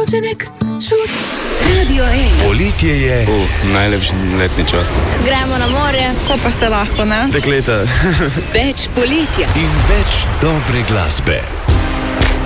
Sončenek, čut. Radio 1. Poletje je. Najlepši letni čas. Gremo na morje, ko pa se lahko, ne? Dekleta. Več poletja. In več dobre glasbe.